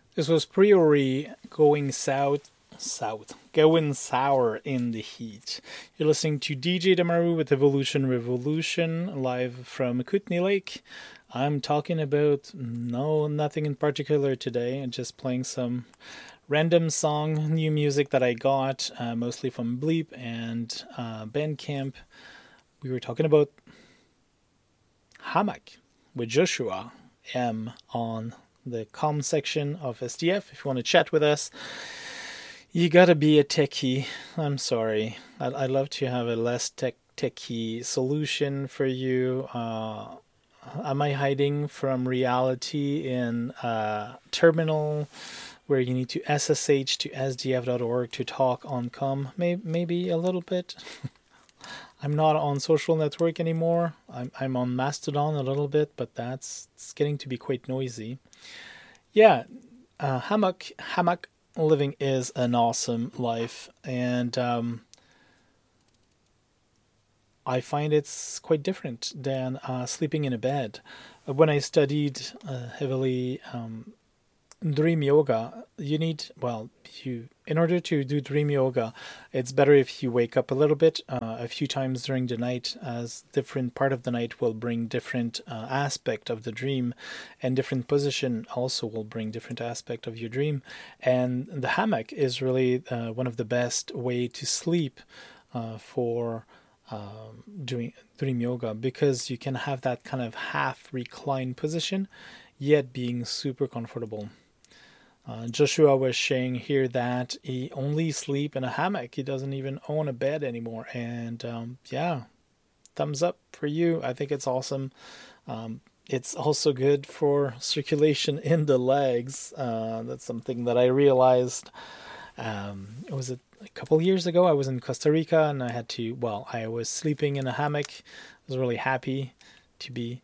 This was Priori going going sour in the heat. You're listening to DJ Damaru with Evolution Revolution live from Kootenay Lake. I'm talking about nothing in particular today. I'm just playing some random song, new music that I got, mostly from Bleep and Bandcamp. We were talking about Hammock with Joshua M on the com section of SDF. If you want to chat with us, you gotta be a techie. I'm sorry. I'd love to have a less techie solution for you. Am I hiding from reality in a terminal where you need to SSH to sdf.org to talk on com? Maybe a little bit. I'm not on social network anymore. I'm on Mastodon a little bit, but it's getting to be quite noisy. Yeah, hammock living is an awesome life, and I find it's quite different than sleeping in a bed. When I studied heavily dream yoga, you need, well, in order to do dream yoga, it's better if you wake up a little bit a few times during the night, as different part of the night will bring different aspect of the dream, and different position also will bring different aspect of your dream. And the hammock is really one of the best way to sleep for doing dream yoga, because you can have that kind of half reclined position yet being super comfortable. Joshua was saying here that he only sleep in a hammock. He doesn't even own a bed anymore. And yeah, thumbs up for you. I think it's awesome. It's also good for circulation in the legs. That's something that I realized. It was a couple years ago. I was in Costa Rica and I was sleeping in a hammock. I was really happy to be.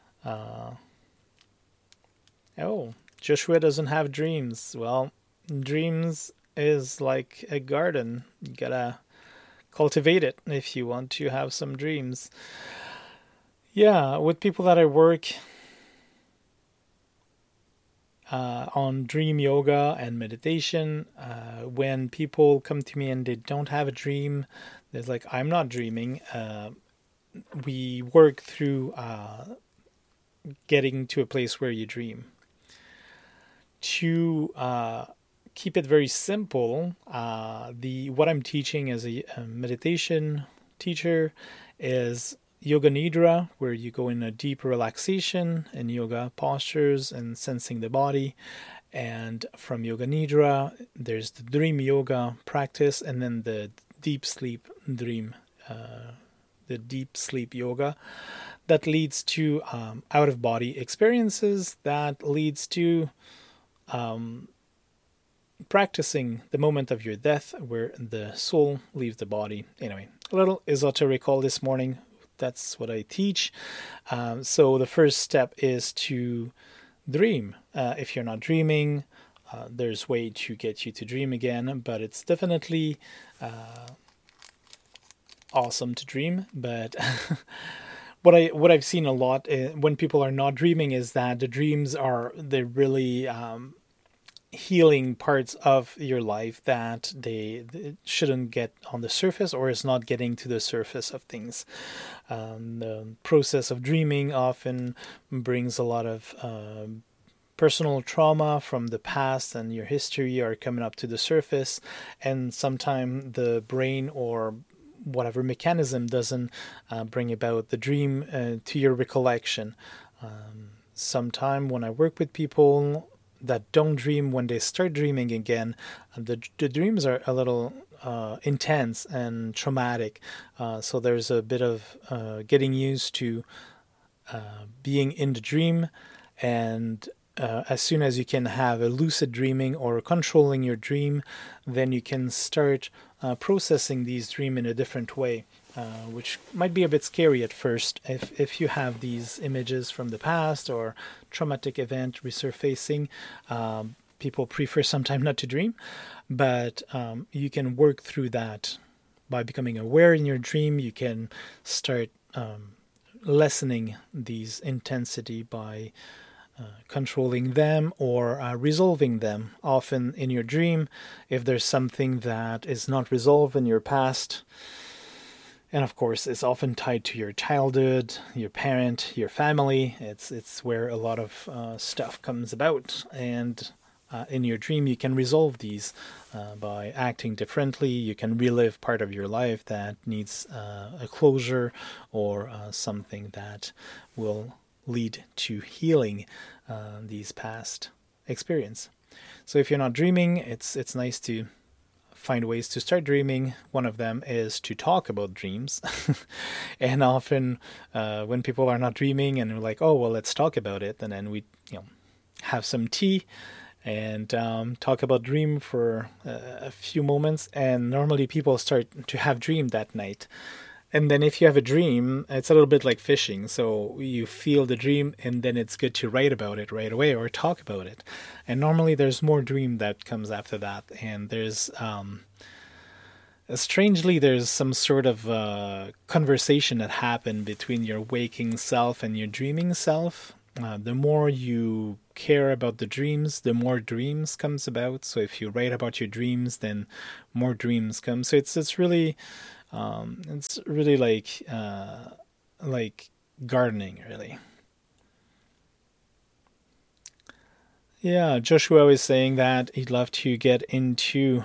Oh, Joshua doesn't have dreams. Well, dreams is like a garden. You gotta cultivate it if you want to have some dreams. Yeah, with people that I work on dream yoga and meditation, when people come to me and they don't have a dream, there's like, I'm not dreaming. We work through getting to a place where you dream. To keep it very simple, what I'm teaching as a meditation teacher is Yoga Nidra, where you go in a deep relaxation and yoga postures and sensing the body. And from Yoga Nidra, there's the dream yoga practice, and then the deep sleep dream, the deep sleep yoga that leads to out of body experiences, that leads to practicing the moment of your death, where the soul leaves the body. Anyway, a little esoterical this morning. That's what I teach. So the first step is to dream. If you're not dreaming, there's way to get you to dream again, but it's definitely awesome to dream. But what I've seen a lot when people are not dreaming is that the dreams they're really healing parts of your life that they shouldn't get on the surface, or is not getting to the surface of things. The process of dreaming often brings a lot of personal trauma from the past and your history are coming up to the surface, and sometimes the brain or whatever mechanism doesn't bring about the dream to your recollection. Sometime when I work with people that don't dream, when they start dreaming again, the dreams are a little intense and traumatic. So there's a bit of getting used to being in the dream, and as soon as you can have a lucid dreaming or controlling your dream, then you can start processing these dreams in a different way. Which might be a bit scary at first if you have these images from the past or traumatic event resurfacing. People prefer sometimes not to dream, but you can work through that by becoming aware in your dream. You can start lessening these intensity by controlling them or resolving them. Often in your dream, if there's something that is not resolved in your past, and of course it's often tied to your childhood, your parent, your family. It's where a lot of stuff comes about, and in your dream you can resolve these by acting differently. You can relive part of your life that needs a closure, or something that will lead to healing these past experience. So if you're not dreaming, it's nice to find ways to start dreaming. One of them is to talk about dreams. And often when people are not dreaming and we're like, oh, well, let's talk about it. And then we have some tea and talk about dream for a few moments. And normally people start to have dream that night. And then if you have a dream, it's a little bit like fishing. So you feel the dream and then it's good to write about it right away or talk about it. And normally there's more dream that comes after that. And there's, strangely, there's some sort of conversation that happened between your waking self and your dreaming self. The more you care about the dreams, the more dreams comes about. So if you write about your dreams, then more dreams come. So it's really like gardening, really. Yeah, Joshua was saying that he'd love to get into,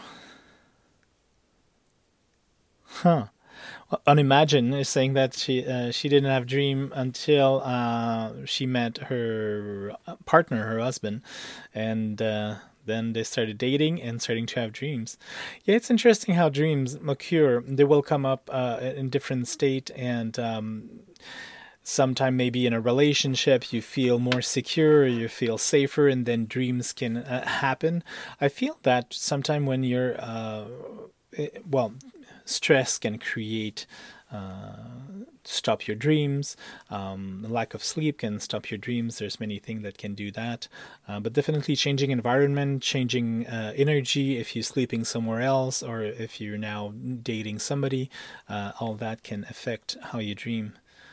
huh. Unimagine is saying that she didn't have dream until she met her partner, her husband, and then they started dating and starting to have dreams. Yeah, it's interesting how dreams occur. They will come up in different state, and sometime maybe in a relationship you feel more secure, you feel safer, and then dreams can happen. I feel that sometime when you're well, stress can create stop your dreams. Lack of sleep can stop your dreams. There's many things that can do that. But definitely changing environment, changing energy, if you're sleeping somewhere else or if you're now dating somebody, all that can affect how you dream.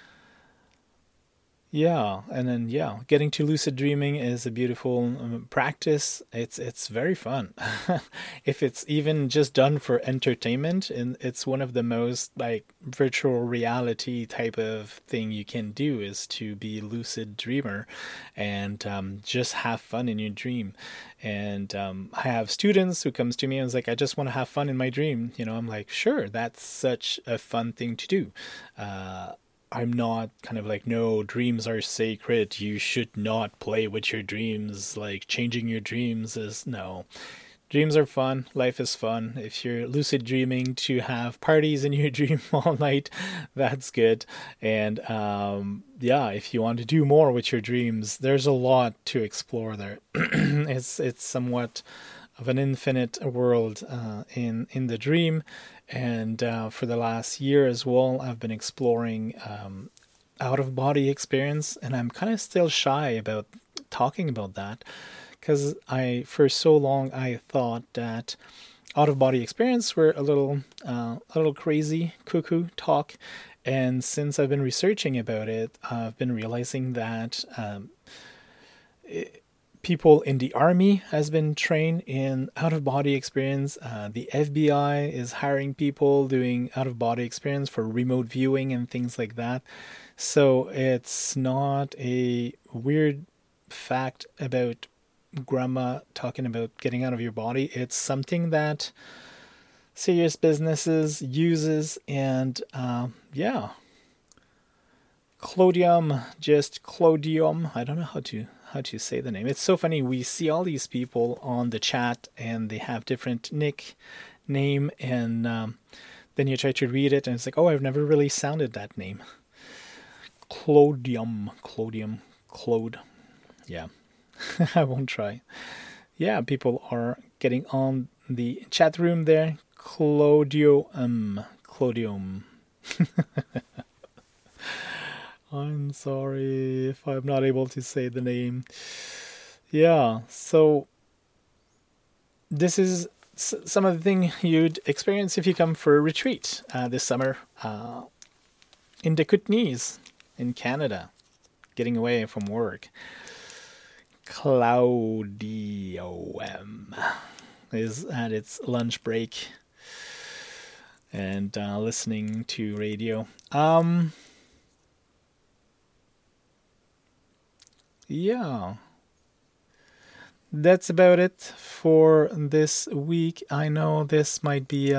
Yeah, and then yeah, getting to lucid dreaming is a beautiful practice. It's very fun. If it's even just done for entertainment, and it's one of the most like virtual reality type of thing you can do is to be a lucid dreamer, and just have fun in your dream. And I have students who comes to me and is like, I just want to have fun in my dream. I'm like, sure, that's such a fun thing to do. Uh, I'm not kind of like, no, dreams are sacred. You should not play with your dreams. Like, changing your dreams is no. Dreams are fun. Life is fun. If you're lucid dreaming to have parties in your dream all night, that's good. And yeah, if you want to do more with your dreams, there's a lot to explore there. It's somewhat of an infinite world in the dream. And for the last year as well, I've been exploring out of body experience, and I'm kind of still shy about talking about that because I for so long I thought that out of body experience were a little crazy cuckoo talk, and since I've been researching about it, I've been realizing that people in the army has been trained in out of body experience. The FBI is hiring people doing out of body experience for remote viewing and things like that. So it's not a weird fact about grandma talking about getting out of your body. It's something that serious businesses uses, and yeah, Clodium. I don't know how to say the name. It's so funny. We see all these people on the chat, and they have different name, and then you try to read it, and it's like, oh, I've never really sounded that name. Claude. Yeah, I won't try. Yeah, people are getting on the chat room there. Clodium. I'm sorry if I'm not able to say the name. Yeah, so this is some of the thing you'd experience if you come for a retreat this summer in the Kootenays in Canada, getting away from work. Claudium is at its lunch break and listening to radio. Yeah, that's about it for this week. I know this might be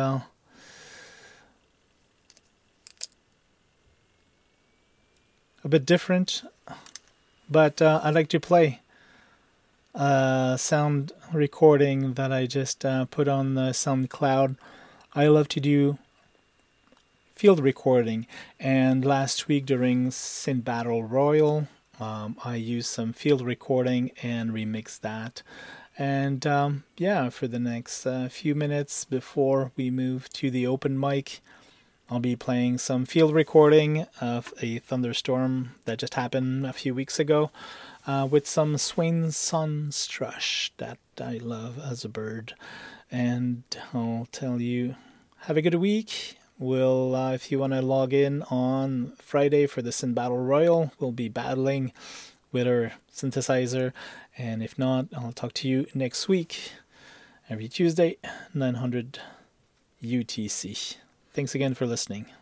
a bit different, but I'd like to play a sound recording that I just put on the SoundCloud. I love to do field recording, and last week during Sin Battle Royal, I used some field recording and remixed that. And yeah, for the next few minutes before we move to the open mic, I'll be playing some field recording of a thunderstorm that just happened a few weeks ago with some swainson thrush that I love as a bird. And I'll tell you, have a good week. We'll, if you want to log in on Friday for the Sin Battle Royal, we'll be battling with our synthesizer. And if not, I'll talk to you next week, every Tuesday, 900 UTC. Thanks again for listening.